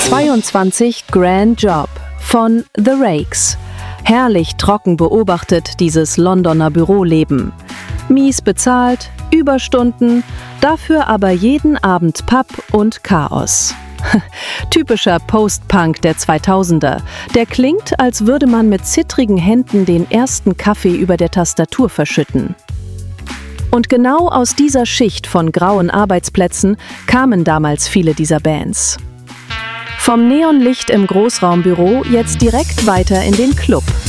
22 Grand Job von The Rakes. Herrlich trocken beobachtet dieses Londoner Büroleben. Mies bezahlt, Überstunden, dafür aber jeden Abend Pub und Chaos. Typischer Post-Punk der 2000er. Der klingt, als würde man mit zittrigen Händen den ersten Kaffee über der Tastatur verschütten. Und genau aus dieser Schicht von grauen Arbeitsplätzen kamen damals viele dieser Bands. Vom Neonlicht im Großraumbüro jetzt direkt weiter in den Club.